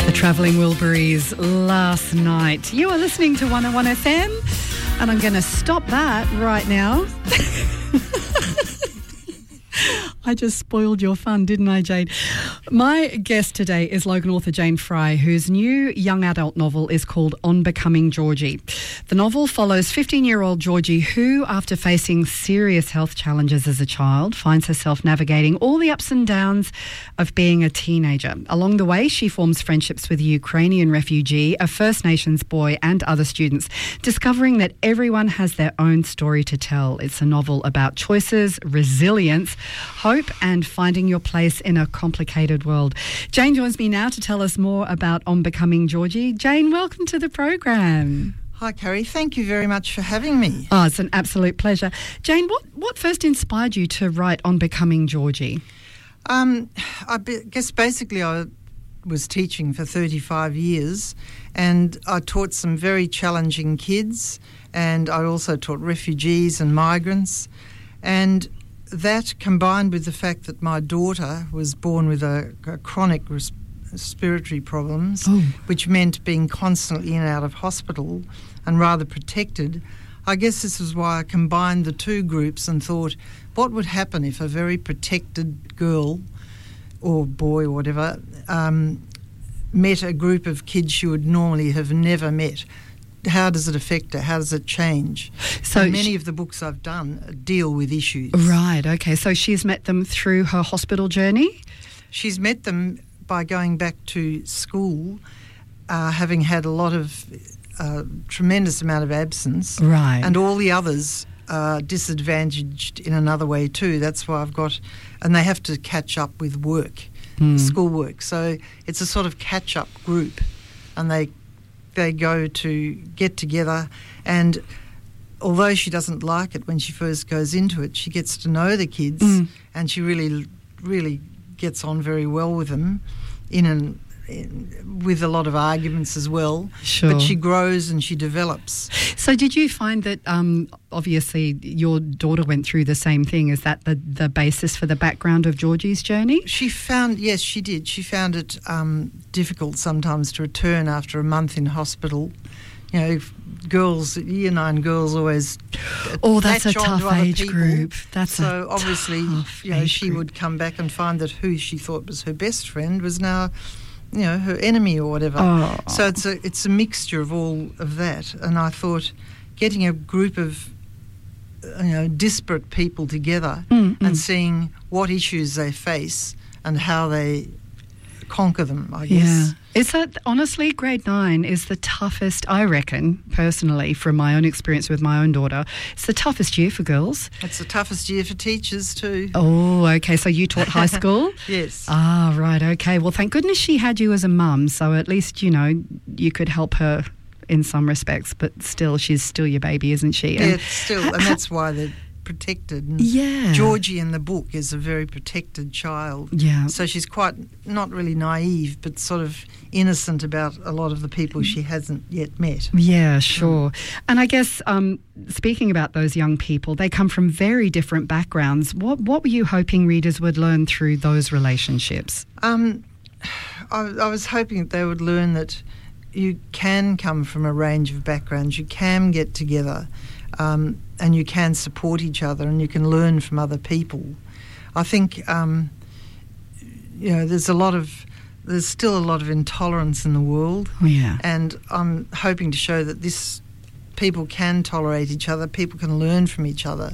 The Travelling Wilburys last night. You are listening to 101 FM, and I'm going to stop that right now. I just spoiled your fun, didn't I, Jane? My guest today is Logan author Jane Fry, whose new young adult novel is called On Becoming Georgie. The novel follows 15-year-old Georgie who, after facing serious health challenges as a child, finds herself navigating all the ups and downs of being a teenager. Along the way, she forms friendships with a Ukrainian refugee, a First Nations boy and other students, discovering that everyone has their own story to tell. It's a novel about choices, resilience, hope and finding your place in a complicated world. Jane joins me now to tell us more about On Becoming Georgie. Jane, welcome to the program. Hi, Carrie. Thank you very much for having me. Oh, it's an absolute pleasure. Jane, what first inspired you to write On Becoming Georgie? Guess basically I was teaching for 35 years and I taught some very challenging kids, and I also taught refugees and migrants, and that combined with the fact that my daughter was born with a chronic respiratory problems, which meant being constantly in and out of hospital and rather protected. I guess this is why I combined the two groups and thought, what would happen if a very protected girl or boy or whatever met a group of kids she would normally have never met? How does it affect her? How does it change? So many of the books I've done deal with issues. Right, okay. So she's met them through her hospital journey? She's met them by going back to school, having had a lot of tremendous amount of absence. Right. And all the others are disadvantaged in another way too. That's why I've got... And they have to catch up with work, schoolwork. So it's a sort of catch-up group, and they go to get together, and although she doesn't like it when she first goes into it, she gets to know the kids and she really gets on very well with them with a lot of arguments as well. Sure. But she grows and she develops. So did you find that obviously your daughter went through the same thing? Is that the basis for the background of Georgie's journey? Yes, she did. She found it difficult sometimes to return after a month in hospital. You know, Year 9 girls always that's a tough age group. So obviously, she would come back and find that who she thought was her best friend was now, her enemy or whatever. Oh. So it's a mixture of all of that. And I thought getting a group of disparate people together and seeing what issues they face and how they conquer them, I guess. Yeah. Is that, honestly, grade 9 is the toughest, I reckon, personally, from my own experience with my own daughter. It's the toughest year for girls. It's the toughest year for teachers too. Oh, okay. So you taught high school? Yes. Ah, right. Okay. Well, thank goodness she had you as a mum, so at least, you could help her in some respects, but still, she's still your baby, isn't she? Yeah, and that's why they're protected. And yeah. Georgie in the book is a very protected child. Yeah. So she's quite, not really naive, but sort of innocent about a lot of the people she hasn't yet met. Yeah, sure. And I guess speaking about those young people, they come from very different backgrounds. What were you hoping readers would learn through those relationships? I was hoping that they would learn that you can come from a range of backgrounds, you can get together, and you can support each other, and you can learn from other people. I think, there's still a lot of intolerance in the world. Yeah. And I'm hoping to show that people can tolerate each other, people can learn from each other.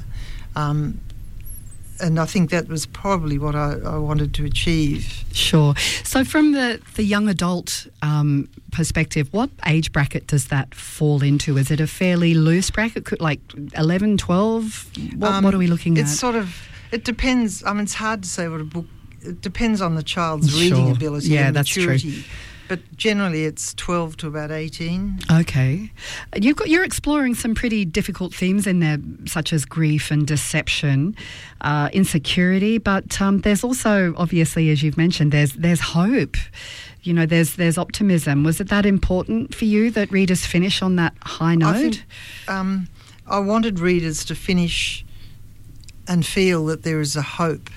And I think that was probably what I wanted to achieve. Sure. So from the young adult perspective, what age bracket does that fall into? Is it a fairly loose bracket, like 11, 12? What are we looking at? It depends. I mean, it's hard to say what a book... It depends on the child's reading ability and maturity. That's true. But generally it's 12 to about 18. Okay. You're exploring some pretty difficult themes in there, such as grief and deception, insecurity, but there's also, obviously, as you've mentioned, there's hope. There's optimism. Was it that important for you that readers finish on that high note? I think I wanted readers to finish and feel that there is a hope,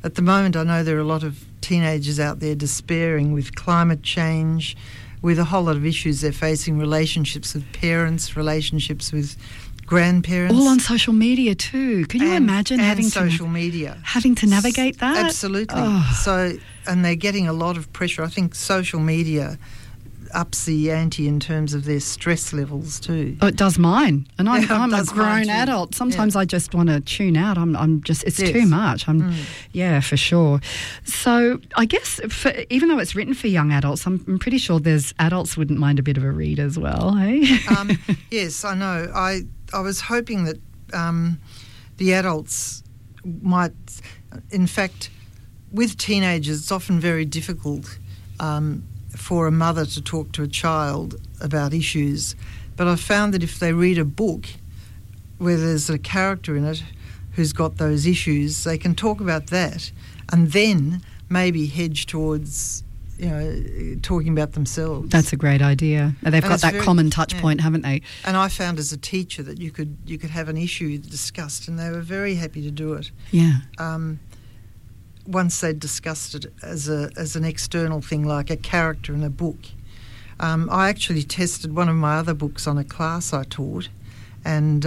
at the moment I know there are a lot of teenagers out there despairing with climate change, with a whole lot of issues they're facing, relationships with parents, relationships with grandparents. All on social media too. Can you imagine having to navigate that? Absolutely. So, and they're getting a lot of pressure. I think social media ups the ante in terms of their stress levels too. Oh, it does mine, and I'm a grown adult. Sometimes I just want to tune out. It's too much. Yeah, for sure. So I guess even though it's written for young adults, I'm pretty sure there's adults wouldn't mind a bit of a read as well. Hey. Yes, I know. I was hoping that the adults might, in fact, with teenagers, it's often very difficult for a mother to talk to a child about issues. But I've found that if they read a book where there's a character in it who's got those issues, they can talk about that and then maybe hedge towards, talking about themselves. That's a great idea. They've got that common touch point, haven't they? And I found as a teacher that you could have an issue discussed, and they were very happy to do it. Yeah. Once they'd discussed it as an external thing, like a character in a book. I actually tested one of my other books on a class I taught, and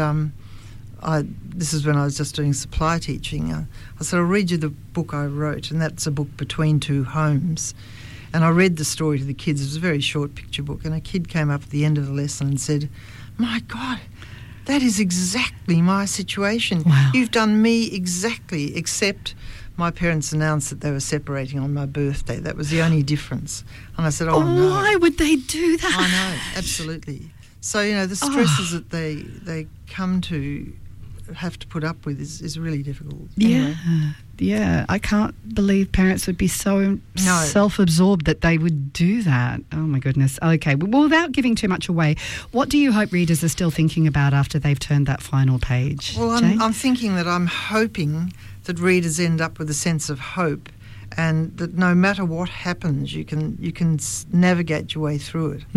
this is when I was just doing supply teaching. I said, I'll read you the book I wrote, and that's a book, Between Two Homes. And I read the story to the kids. It was a very short picture book, and a kid came up at the end of the lesson and said, "My God, that is exactly my situation. Wow. You've done me exactly, except my parents announced that they were separating on my birthday. That was the only difference." And I said, no. Why would they do that? I know, absolutely. So, the stresses that they come to have to put up with is really difficult. Anyway. Yeah. I can't believe parents would be so self-absorbed that they would do that. Oh, my goodness. Okay, well, without giving too much away, what do you hope readers are still thinking about after they've turned that final page? Well, I'm thinking that I'm hoping that readers end up with a sense of hope, and that no matter what happens, you can navigate your way through it,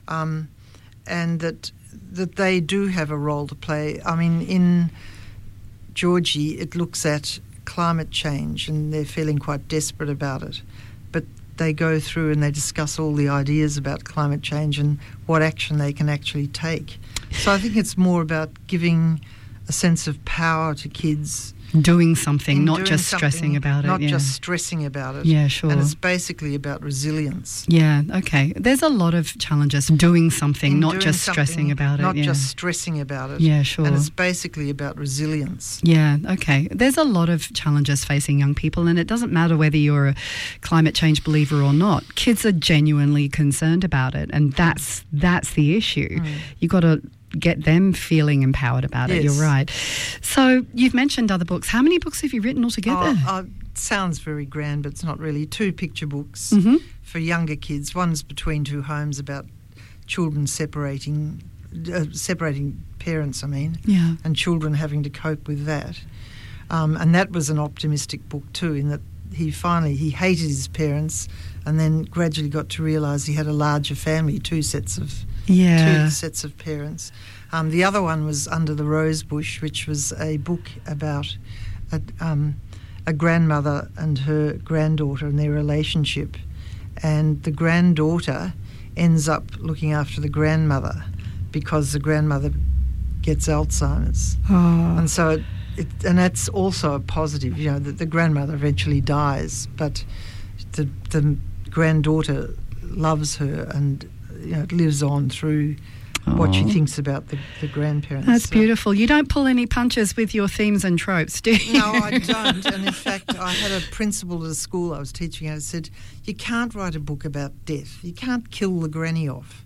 and that they do have a role to play. I mean, in Georgie, it looks at climate change, and they're feeling quite desperate about it, but they go through and they discuss all the ideas about climate change and what action they can actually take. So I think it's more about giving a sense of power to kids. Doing something, not just stressing about it. Not just stressing about it. Yeah, sure. And it's basically about resilience. Yeah, okay. There's a lot of challenges. Doing something, not just stressing about it. Not just stressing about it. Yeah, sure. And it's basically about resilience. Yeah, okay. There's a lot of challenges facing young people, and it doesn't matter whether you're a climate change believer or not. Kids are genuinely concerned about it, and that's the issue. You've got to get them feeling empowered about it. You're right. So you've mentioned other books. How many books have you written altogether? It sounds very grand, but it's not really. 2 picture books for younger kids. One's Between Two Homes, about children separating parents, and children having to cope with that. And that was an optimistic book too, in that he hated his parents and then gradually got to realise he had a larger family, two sets of parents. The other one was Under the Rosebush, which was a book about a grandmother and her granddaughter and their relationship. And the granddaughter ends up looking after the grandmother because the grandmother gets Alzheimer's. And so and that's also a positive, that the grandmother eventually dies, but the granddaughter loves her and it lives on through what she thinks about the grandparents. That's beautiful. You don't pull any punches with your themes and tropes, do you? No, I don't. And in fact, I had a principal at a school I was teaching at who said, you can't write a book about death. You can't kill the granny off.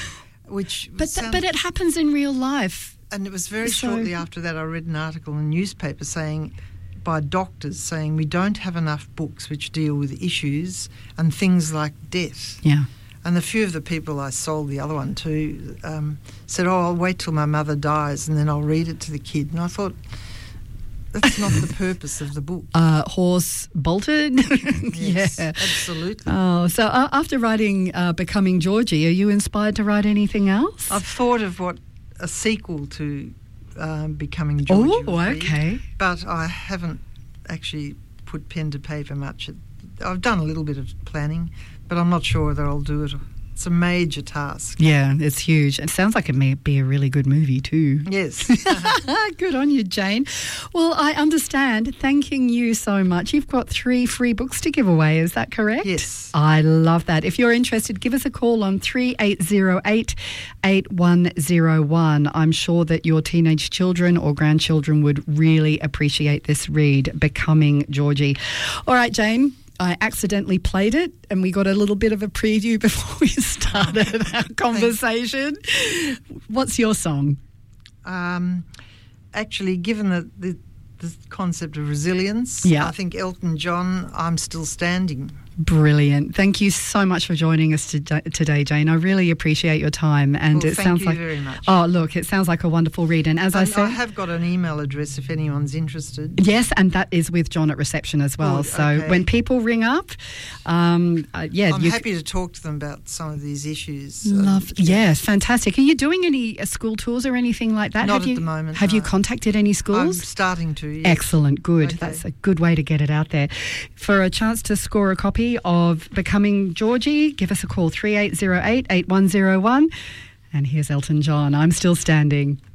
But it happens in real life. And it was very shortly after that I read an article in a newspaper by doctors saying we don't have enough books which deal with issues and things like death. Yeah. And a few of the people I sold the other one to said, I'll wait till my mother dies and then I'll read it to the kid. And I thought, that's not the purpose of the book. Horse bolted? Yes, absolutely. Oh, so after writing Becoming Georgie, are you inspired to write anything else? I've thought of what a sequel to Becoming Georgie would be, okay. but I haven't actually put pen to paper much. I've done a little bit of planning, but I'm not sure that I'll do it. It's a major task. Yeah, it's huge. It sounds like it may be a really good movie too. Yes. Good on you, Jane. Well, I understand. Thanking you so much. You've got 3 free books to give away. Is that correct? Yes. I love that. If you're interested, give us a call on 3808 8101. I'm sure that your teenage children or grandchildren would really appreciate this read, Becoming Georgie. All right, Jane. I accidentally played it and we got a little bit of a preview before we started our conversation. What's your song? Actually, given the concept of resilience, I think Elton John, I'm Still Standing. Brilliant. Thank you so much for joining us today, Jane. I really appreciate your time. And well, it sounds like very much. Oh, look, it sounds like a wonderful read. And as I said, I have got an email address if anyone's interested. Yes, and that is with John at reception as well. So when people ring up, I'm happy to talk to them about some of these issues. Yes, fantastic. Are you doing any school tours or anything like that? Not at the moment. Have you contacted any schools? I'm starting to, yes. Excellent, good. Okay. That's a good way to get it out there. For a chance to score a copy of Becoming Georgie, give us a call, 3808 8101. And here's Elton John, I'm Still Standing.